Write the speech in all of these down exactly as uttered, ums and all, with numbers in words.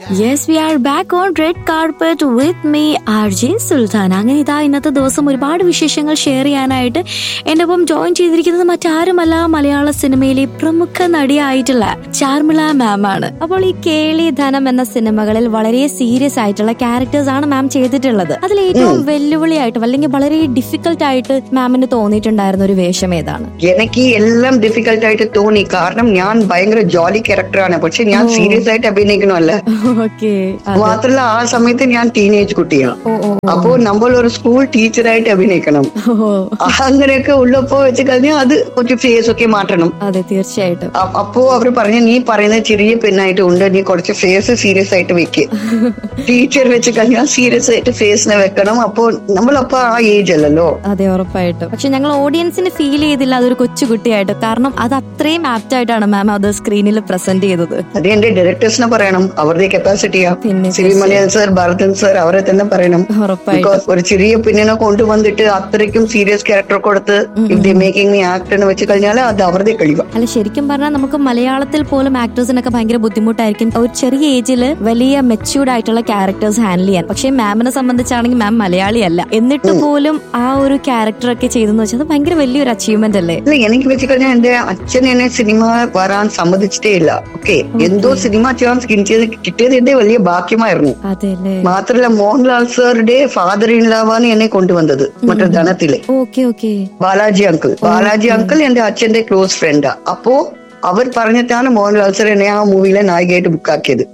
Yes, we are back on Red Carpet with me, R J Sultana. അങ്ങനെ ഇതാ ഇന്നത്തെ ദിവസം ഒരുപാട് വിശേഷങ്ങൾ ഷെയർ ചെയ്യാനായിട്ട് എന്റെ ഒപ്പം ജോയിൻ ചെയ്തിരിക്കുന്നത് മറ്റാരുമല്ല, മലയാള സിനിമയിലെ പ്രമുഖ നടിയായിട്ടുള്ള ചാർമിള മാം ആണ്. അപ്പോൾ ഈ കേളി ധനം എന്ന സിനിമകളിൽ വളരെ സീരിയസ് ആയിട്ടുള്ള ക്യാരക്ടേഴ്സ് ആണ് മാം ചെയ്തിട്ടുള്ളത്. അതിൽ ഏറ്റവും വെല്ലുവിളിയായിട്ട് അല്ലെങ്കിൽ വളരെ ഡിഫിക്കൽട്ട് ആയിട്ട് മാമിന് തോന്നിയിട്ടുണ്ടായിരുന്ന ഒരു വേഷം ഏതാണ്? എനിക്ക് എല്ലാം ഡിഫിക്കൽട്ട് ആയിട്ട് തോന്നി. കാരണം ഞാൻ ഭയങ്കര ജോലി ക്യാരക്ടറാണ്, പക്ഷെ ഞാൻ സീരിയസ് ആയിട്ട് അഭിനയിക്കണമല്ല. മാത്രല്ല ആ സമയത്ത് ഞാൻ ടീനേജ് കുട്ടിയാണ്. അപ്പോ നമ്മൾ ഒരു സ്കൂൾ ടീച്ചറായിട്ട് അഭിനയിക്കണം. അങ്ങനെയൊക്കെ ഉള്ളപ്പോ വെച്ച് കഴിഞ്ഞാൽ അത് കുറച്ച് ഫേസ് ഒക്കെ മാറ്റണം. അതെ, തീർച്ചയായിട്ടും. അപ്പോ അവര് പറഞ്ഞു, നീ പറയുന്നത് ചെറിയ പെണ്ണായിട്ട് ഉണ്ട്, നീ കുറച്ച് ഫേസ് സീരിയസ് ആയിട്ട് വെക്ക്. ടീച്ചർ വെച്ച് കഴിഞ്ഞാൽ സീരിയസ് ആയിട്ട് ഫേസിനെ വെക്കണം. അപ്പോ നമ്മളപ്പോ ആ ഏജ് അല്ലല്ലോ. അതെ, ഉറപ്പായിട്ടും. പക്ഷെ ഞങ്ങൾ ഓഡിയൻസിന് ഫീൽ ചെയ്തില്ല അതൊരു കൊച്ചുകുട്ടിയായിട്ട്. കാരണം അത് അത്രയും ആപ്റ്റ് ആയിട്ടാണ് മാം അത് സ്ക്രീനിൽ പ്രസന്റ് ചെയ്തത്. അത് എന്റെ ഡയറക്ടേഴ്സിനെ പറയണം, അവരുടെ കപ്പാസിറ്റിയാ. സിവിമലയൻ സർ, ഭരതൻ സർ, അവരെ തന്നെ പറയണം. ബിക്കോസ് ഒരു ചെറിയ പെണ്ണിനെ കൊണ്ടുവന്നിട്ട് അത്രയ്ക്കും സീരിയസ് ക്യാരക്ടർ കൊടുത്ത് മേക്കിംഗ് മീ ആക്ട് എന്ന് വെച്ച് കഴിഞ്ഞാൽ അത് അവരുടെ കഴിവ്. അല്ല, ശരിക്കും പറഞ്ഞാൽ നമുക്ക് മലയാളത്തിൽ പോലും ആക്ടേഴ്സിനൊക്കെ ഭയങ്കര ബുദ്ധിമുട്ടായിരിക്കും ഒരു ചെറിയ ഏജില് വലിയ മെച്യൂർഡ് ആയിട്ടുള്ള ക്യാരക്ടേഴ്സ് ഹാൻഡിൽ ചെയ്യാൻ. പക്ഷെ മാമിനെ സംബന്ധിച്ചാണെങ്കിൽ മാം മലയാളിയല്ല, എന്നിട്ട് പോലും ആ ഒരു ക്യാരക്ടർ ഒക്കെ ചെയ്തെന്ന് വെച്ചാൽ അത് ഭയങ്കര വലിയൊരു അച്ചീവ്മെന്റ് അല്ലേ? എനിക്ക് വെച്ച് കഴിഞ്ഞാൽ എന്റെ അച്ഛൻ എന്നെ സിനിമ വരാൻ സമ്മതിച്ചിട്ടേ ഇല്ല. ഓക്കെ, എന്തോ സിനിമ ചാൻസ് കിട്ടിയത് എന്റെ വലിയ ഭാഗ്യമായിരുന്നു. മാത്രല്ല മോഹൻലാൽ സാറുടെ ഫാദർ ഇൻ ലവാണ് എന്നെ കൊണ്ടുവന്നത് മറ്റേ ധനത്തിലെ ബാലാജി അങ്കിൾ. ബാലാജി അങ്കിൾ എന്റെ അച്ഛന്റെ ക്ലോസ് ഫ്രണ്ടാ. അപ്പോ അവർ പറഞ്ഞിട്ടാണ് മോഹൻലാൽ സാർ എന്നെ ആ മൂവിയിലെ നായികയായിട്ട് ബുക്കാക്കിയത്.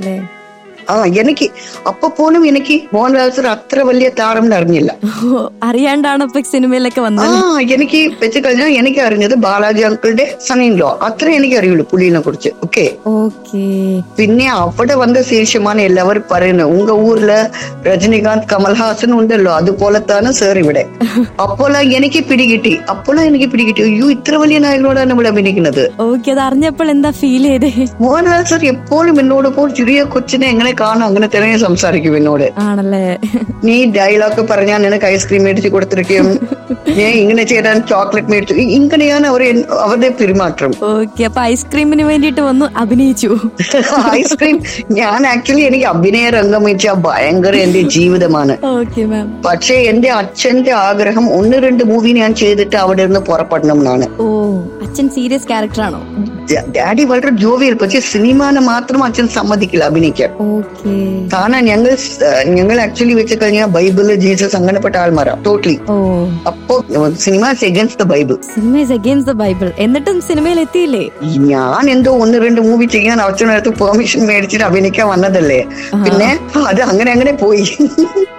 ആ എനിക്ക് അപ്പൊ പോലും എനിക്ക് മോഹൻലാൽ സാർ അത്ര വലിയ താരം അറിഞ്ഞില്ല. അറിയാണ്ടാണ് സിനിമയിലൊക്കെ വന്നത്. ആ എനിക്ക് വെച്ച് കഴിഞ്ഞാൽ എനിക്ക് അറിഞ്ഞത് ബാലാജി അങ്കിളുടെ സൺ ഇൻ ലോ, അത്ര എനിക്ക് അറിയുള്ളൂ പുള്ളിനെ കുറിച്ച്. ഓക്കെ, പിന്നെ അവിടെ വന്ന ശേഷമാണ് എല്ലാവരും പറയുന്നത്, ഉങ്ക ഊരില് രജനികാന്ത് കമൽഹാസൻ ഉണ്ടല്ലോ, അതുപോലെ തന്നെ സാർ ഇവിടെ. അപ്പോൾ എനിക്ക് പിടികിട്ടി, അപ്പോൾ എനിക്ക് പിടികിട്ടി, അയ്യോ ഇത്ര വലിയ നായകനോടാണ് ഇവിടെ അഭിനയിക്കുന്നത്. അറിഞ്ഞപ്പോൾ എന്താ ഫീൽ ചെയ്തേ? മോഹൻലാൽ സാർ എപ്പോഴും എന്നോട് പോ ചെറിയ കൊച്ചിനെ എങ്ങനെ കാണും അങ്ങനെ തന്നെ സംസാരിക്കും എന്നോട്. ആണല്ലേ? നീ ഡയലോഗ് പറഞ്ഞാൽ നിനക്ക് ഐസ്ക്രീം മേടിച്ച് കൊടുത്തിരിക്കും, ഞാൻ ഇങ്ങനെ ചെയ്താൽ ചോക്ലേറ്റ് മേടിച്ചു, ഇങ്ങനെയാണ് അവർ അവരുടെ പെരുമാറ്റം. ഓക്കെ, അപ്പൊ ഐസ്ക്രീമിന് വേണ്ടിട്ട് വന്നു അഭിനയിച്ചു. ഐസ്ക്രീം ഞാൻ ആക്ച്വലി എനിക്ക് അഭിനയ രംഗം വെച്ചാൽ ഭയങ്കര എന്റെ ജീവിതമാണ്. പക്ഷെ എന്റെ അച്ഛന്റെ ആഗ്രഹം ഒന്ന് രണ്ട് മൂവി ഞാൻ ചെയ്തിട്ട് അവിടെ നിന്ന് പുറപ്പെടണം എന്നാണ്. ഓ, അച്ഛൻ സീരിയസ് ക്യാരക്ടർ ആണോ? ഡാഡി വളരെ ജോവിയൽ, പക്ഷെ സിനിമാനെ മാത്രം അച്ഛൻ സമ്മതിക്കില്ല അഭിനയിക്കാൻ. കാരണം ഞങ്ങൾ ഞങ്ങൾ ആക്ച്വലി വെച്ച് കഴിഞ്ഞാൽ ബൈബിള്, ജീസസ് അങ്ങനെപ്പെട്ട ആൾമാരാ ടോട്ടലി. അപ്പോ cinema against the Bible. Cinema against the Bible. എന്നിട്ടും സിനിമയിൽ എത്തിയില്ലേ? ഞാൻ എന്തോ ഒന്ന് രണ്ട് മൂവി ചെയ്യാൻ അച്ഛനടുത്ത് പെർമിഷൻ മേടിച്ചിട്ട് അഭിനയിക്കാൻ വന്നതല്ലേ, പിന്നെ അത് അങ്ങനെ അങ്ങനെ പോയി.